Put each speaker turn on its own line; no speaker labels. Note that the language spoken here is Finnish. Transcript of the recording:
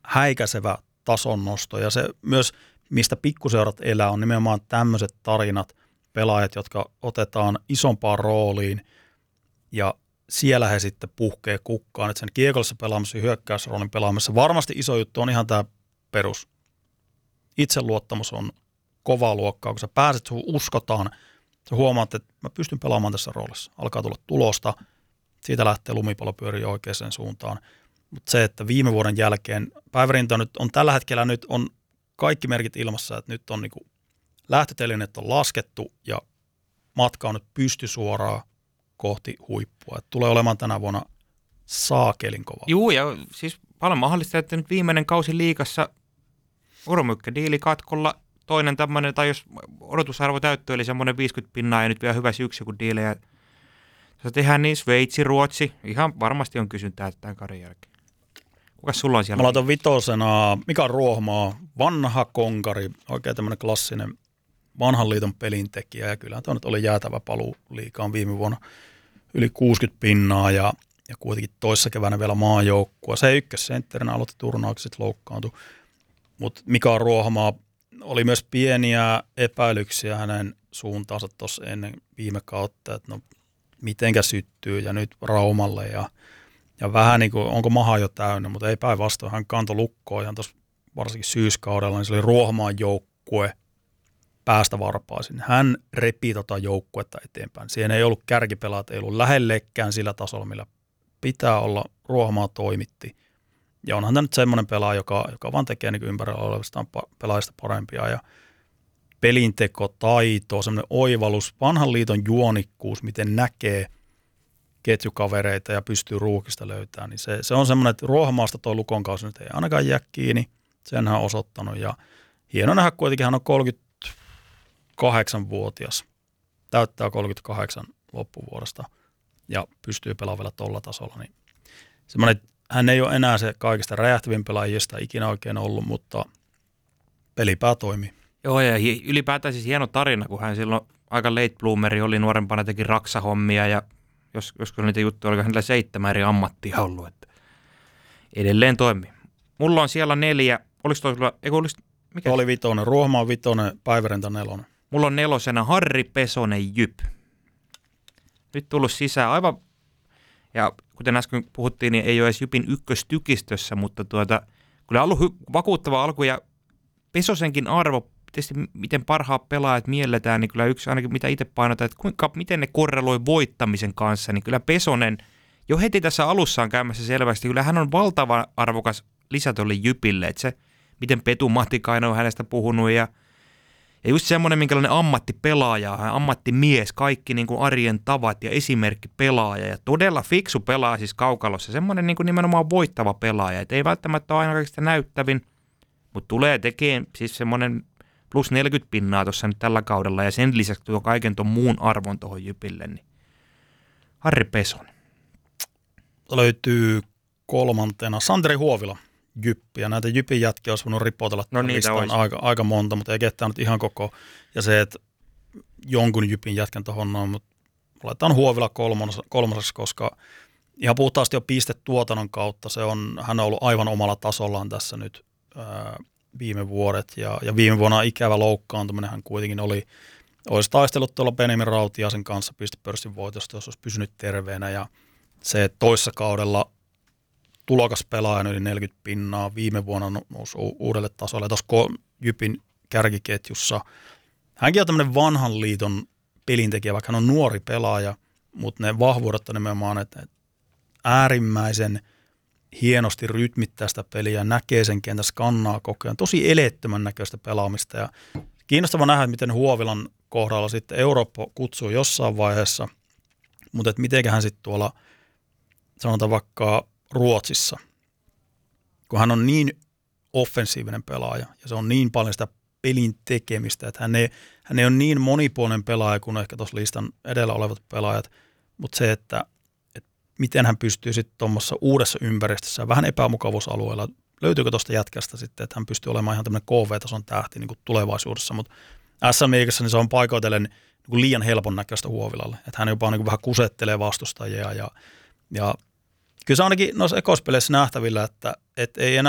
häikäisevä tasonnosto ja se myös, mistä pikkuseurat elää, on nimenomaan tämmöiset tarinat, pelaajat, jotka otetaan isompaan rooliin ja siellä he sitten puhkee kukkaan, että sen kiekollisessa pelaamassa ja hyökkäysroolin pelaamassa varmasti iso juttu on ihan tämä perus. Itseluottamus on kovaa luokkaa, kun sä pääset, sun uskotaan, sä huomaat, että mä pystyn pelaamaan tässä roolissa. Alkaa tulla tulosta, siitä lähtee lumipallo pyörii oikeaan suuntaan. Mutta se, että viime vuoden jälkeen päivärinta nyt on tällä hetkellä nyt on kaikki merkit ilmassa, että nyt on niinku lähtötelineet on laskettu ja matka on nyt pystysuoraa kohti huippua. Et tulee olemaan tänä vuonna saakelin kova.
Juu, ja siis paljon mahdollista, että nyt viimeinen kausi liigassa Urmykkä diili katkolla, toinen tämmöinen, tai jos odotusarvo täyttyy, eli semmoinen 50 pinnaa ja nyt vielä hyvä syksy, kun diilejä tehdään niin Sveitsi, Ruotsi, ihan varmasti on kysyntää tämän kauden jälkeen. Kukas sulla on siellä?
Mä laitan vitosena Mika Ruohomaa, vanha konkari, oikein tämmöinen klassinen vanhan liiton pelintekijä, ja kyllähän tuo nyt oli jäätävä paluu liigaan viime vuonna yli 60 pinnaa, ja kuitenkin toissa keväänä vielä maajoukkua. Se ykkössentterinä aloitti turnaukset, loukkaantui, mutta Mika Ruohomaa oli myös pieniä epäilyksiä hänen suuntaansa tuossa ennen viime kautta, että no mitenkä syttyy, ja nyt Raumalle, ja vähän niin kuin, onko maha jo täynnä, mutta ei päinvastoin. Hän kantoi lukkoon ihan tuossa varsinkin syyskaudella, niin se oli Ruohomaan joukkue päästä varpaisin. Hän repi joukkuetta eteenpäin. Siihen ei ollut kärkipelaat, ei ollut lähellekään sillä tasolla, millä pitää olla. Ruohomaa toimitti. Ja onhan tämä nyt semmoinen pelaaja, joka vaan tekee niin ympärillä olevista pelaajista parempia. Ja pelinteko, taito, semmoinen oivallus, vanhan liiton juonikkuus, miten näkee ketjukavereita ja pystyy ruukista löytämään, niin se on semmoinen, että Ruohomaasta tuo Lukon kausi nyt ei ainakaan jää kiinni, sen hän on osoittanut, ja hieno nähdä kuitenkin, hän on 38-vuotias, täyttää 38 loppuvuodesta, ja pystyy pelaamaan vielä tuolla tasolla, niin semmoinen, hän ei ole enää se kaikista räjähtävin pelaajista ikinä oikein ollut, mutta pelipää toimii.
Joo, ja ylipäätään siis hieno tarina, kun hän silloin aika late bloomeri oli nuorempana, teki raksahommia, ja joskus niitä juttuja, oliko hänellä 7 eri ammattia ollut, että edelleen toimii. Mulla on siellä 4, oliko toisella, mikä?
Oli 5, Ruohomaa 5, Päivärenta 4.
Mulla on 4 Harri Pesonen Jyp. Nyt tullut sisään aivan, ja kuten äsken puhuttiin, niin ei ole edes Jypin ykköstykistössä, mutta kyllä on ollut vakuuttava alku, ja Pesosenkin arvo, tietysti miten parhaat pelaajat mielletään, niin kyllä yksi ainakin mitä itse painotaan, että miten ne korreloi voittamisen kanssa, niin kyllä Pesonen jo heti tässä alussa on käymässä selvästi, kyllä hän on valtava arvokas lisätölli Jypille, että se, miten Petu Matikainen on hänestä puhunut, ja just semmoinen, minkälainen ammattipelaaja, ammattimies, kaikki niin kuin arjen tavat ja esimerkki pelaaja, ja todella fiksu pelaaja siis kaukalossa, semmoinen niin kuin nimenomaan voittava pelaaja, että ei välttämättä ole aina kaikista näyttävin, mutta tulee tekemään siis semmoinen plus 40 pinnaa tuossa nyt tällä kaudella, ja sen lisäksi tuo kaiken tuon muun arvon tuohon Jypille, niin Harri Pesonen.
Löytyy 3. Santeri Huovila, Jyppi, ja näitä Jypin jätkiä olisi voinut ripotella aika monta, mutta ei ketään nyt ihan koko, ja se, että jonkun Jypin jätkän tuohon noin, mutta laitetaan Huovila kolmoseksi, koska ihan puhtaasti jo pistetuotannon kautta, hän on ollut aivan omalla tasollaan tässä nyt viime vuodet, ja viime vuonna ikävä loukkaantuminen hän kuitenkin olisi taistellut tuolla Benjamin Rautiaisen kanssa pistepörssin voitosta, jos olisi pysynyt terveenä, ja se toissa kaudella tulokas pelaaja yli 40 pinnaa, viime vuonna nousi uudelle tasolle, ja tuossa Jypin kärkiketjussa hänkin on tämmöinen vanhan liiton pelintekijä, vaikka hän on nuori pelaaja, mutta ne vahvuudet on nimenomaan, että äärimmäisen hienosti rytmittää sitä peliä, näkee sen kentän, skannaa koko ajan. Tosi eleettömän näköistä pelaamista. Ja kiinnostava nähdä, miten Huovilan kohdalla sitten Eurooppa kutsuu jossain vaiheessa, mutta että mitenköhän sitten tuolla, sanotaan vaikka Ruotsissa, kun hän on niin offensiivinen pelaaja ja se on niin paljon sitä pelin tekemistä, että hän ei ole niin monipuolinen pelaaja kuin ehkä tuossa listan edellä olevat pelaajat, mutta se, että miten hän pystyy sitten tuommoissa uudessa ympäristössä vähän epämukavuusalueella, löytyykö tuosta jätkästä sitten, että hän pystyy olemaan ihan tämmöinen KV-tason tähti niin kuin tulevaisuudessa, mutta SM-liigassa niin se on paikoitellen niin kuin liian helpon näköistä Huovilalle, että hän jopa niin kuin vähän kusettelee vastustajia ja kyllä se ainakin noissa ekospeleissä nähtävillä, että ei enää